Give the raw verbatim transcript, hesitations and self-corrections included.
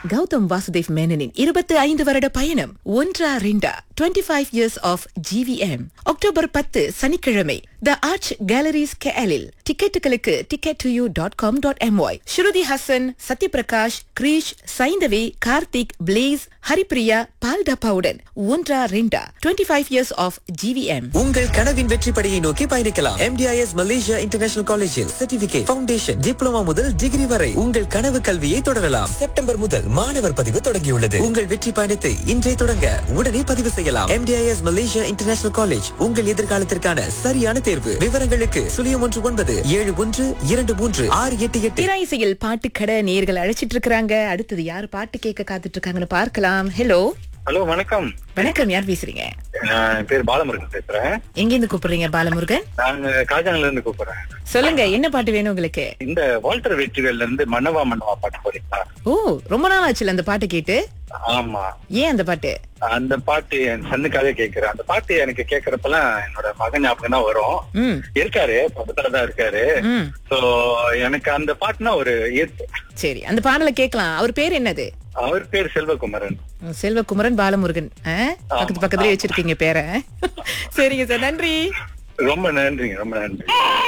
கௌதம் வாசுதேவ் மேனனின் இருபத்தி ஐந்து வருட பயணம் ஒன்றா ரெண்டா twenty five years of GVM October பத்து சனிக்கிழமை த arch calories கேலில் டிக்கெட்டுகளுக்கு ticket to you dot com dot MY. Shruti Hasan, Sathyaprakash, Girish, Saindhavi, Karthik, place, Haripriya, பால்டப்பாவுடன் ஒன்றா ரெண்டா twenty five years of GVM. உங்கள் கனவின் வெற்றி படியை நோக்கி பயணிக்கலாம். எம்டிஐஎஸ் மலேசியா இன்டர்நேஷனல் காலேஜில் சர்டிபிகேட், ஃபவுண்டேஷன், டிப்ளமா முதல் டிகிரி வரை உங்கள் கனவு கல்வியை தொடரலாம். செப்டம்பர் முதல் மாணவர் பதிவு தொடங்கியுள்ளது. உங்கள் வெற்றி பயணத்தை இன்றே தொடங்க உடனே பதிவு செய்யலாம். எம்டிஐஎஸ் மலேசியா இன்டர்நேஷனல் காலேஜ் உங்கள் எதிர்காலத்திற்கான சரியான தேர்வு. விவரங்களுக்கு சுழியம் ஒன்று ஒன்பது ஏழு ஒன்று இரண்டு மூன்று ஆறு எட்டு எட்டு. திராயிசையில் பாட்டு கடை நேர்கள் அழைச்சிட்டு இருக்காங்க. அடுத்தது யார் பாட்டு கேட்க காத்துட்டு இருக்காங்கன்னு பார்க்கலாம். ஹலோ ஹலோ, வணக்கம். வணக்கம், யார் பேசுறீங்க? என் பேர் பாலமுருகன் பேசுறேன். எங்க இருந்து கூப்பிடுறீங்க பாலமுருகன்? நாங்க காஜாங்கல இருந்து கூப்பிடுறேன். சொல்லுங்க, என்ன பாட்டு வேணும் உங்களுக்கு? இந்த வால்டர் வெற்றிவேல்ல இருந்து மன்னவா மன்னவா பாட்டு போறீங்களா? ஓ, ரொம்ப நாள் ஆச்சுல அந்த பாட்டு கேட்டு. ஆமா. ஏன் அந்த பாட்டு? அந்த பாட்டு என் சன்னுக்காக கேக்குறேன். அந்த பாட்டு எனக்கு கேக்குறப்பெல்லாம் என்னோட மகன் ஞாபகம் தான் வரும். ம் இருக்காரு, பக்கத்துலதான் இருக்காரு. ம் சோ எனக்கு அந்த பாட்டுனா ஒரு ஈர்ப்பு. சரி, அந்த பாடலை கேட்கலாம். அவர் பேர் என்னது? அவர் பேர் செல்வகுமரன். செல்வகுமரன் பாலமுருகன். ஆ? பக்கத்து பக்கத்துலயே வச்சிருக்கீங்க பேரை. சரிங்க சார், நன்றி. ரொம்ப நன்றிங்க, ரொம்ப நன்றி.